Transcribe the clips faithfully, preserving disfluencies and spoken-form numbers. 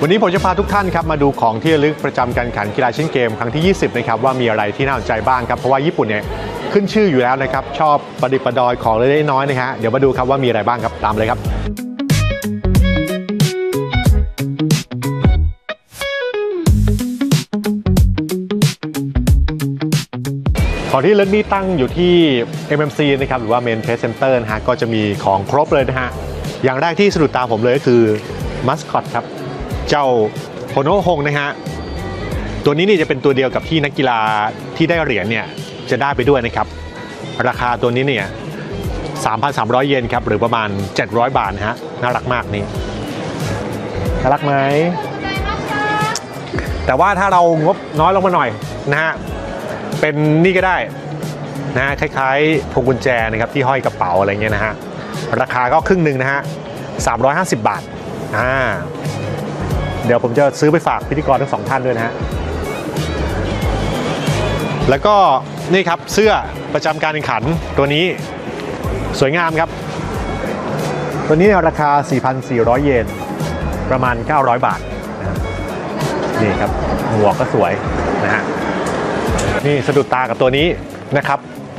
วันนี้ผมจะพาทุกท่านครับมาดูของที่ระลึกประจำการแข่งขันกีฬาเชียนเกมครั้งที่ยี่สิบนะครับว่ามีอะไรที่น่าสนใจบ้างครับเพราะว่าญี่ปุ่นเนี่ยขึ้นชื่ออยู่แล้วนะครับชอบประดิษฐ์ประดอยของเล็กๆน้อยๆนะฮะเดี๋ยวมาดูครับว่ามีอะไรบ้างครับตามเลยครับของที่ระลึกนี้ตั้งอยู่ที่ เอ็ม เอ็ม ซี นะครับหรือว่า Main Trade Center นะฮะก็จะมีของครบเลยนะฮะอย่างแรกที่สะดุดตาผมเลยก็คือมัสคอตครับเจ้าโฮโนฮงนะฮะตัวนี้นี่จะเป็นตัวเดียวกับที่นักกีฬาที่ได้เหรียญเนี่ยจะได้ไปด้วยนะครับราคาตัวนี้เนี่ย สามพันสามร้อย เยนครับหรือประมาณเจ็ดร้อยบาทนะฮะน่ารักมากนี่น่ารักไหมแต่ว่าถ้าเรางบน้อยลงมาหน่อยนะฮะเป็นนี่ก็ได้นะฮะคล้ายๆพวงกุญแจนะครับที่ห้อยกระเป๋าอะไรเงี้ยนะฮะราคาก็ครึ่งหนึ่งนะฮะสามร้อยห้าสิบบาทอ่าเดี๋ยวผมจะซื้อไปฝากพิธีกรทั้งสองท่านด้วยนะฮะแล้วก็นี่ครับเสื้อประจำการแข่งขันตัวนี้สวยงามครับตัวนี้ราคา สี่พันสี่ร้อย เยนประมาณเก้าร้อยบาทนะนี่ครับหมวกก็สวยนะฮะนี่สะดุดตากับตัวนี้นะครับ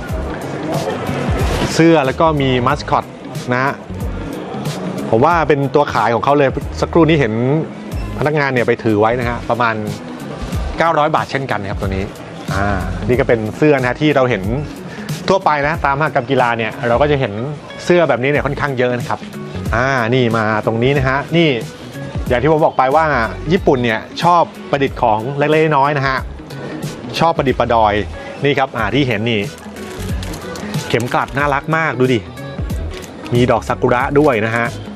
เสื้อแล้วก็มีมัสคอตนะฮะผมว่าเป็นตัวขายของเขาเลยสักครู่นี้เห็นพนักงานเนี่ยไปถือไว้นะฮะประมาณเก้าร้อยบาทเช่นกันนะครับตัวนี้อ่านี่ก็เป็นเสื้อนะที่เราเห็นทั่วไปนะตามห้างการกีฬาเนี่ยเราก็จะเห็นเสื้อแบบนี้เนี่ยค่อนข้างเยอะนะครับอ่านี่มาตรงนี้นะฮะนี่อย่างที่ผมบอกไปว่าญี่ปุ่นเนี่ยชอบประดิษฐ์ของเล็กๆน้อยๆนะฮะชอบประดิษฐ์ประดอยนี่ครับอ่าที่เห็นนี่เข็มกลัดน่ารักมากดูดิมีดอกซากุระด้วยนะฮะ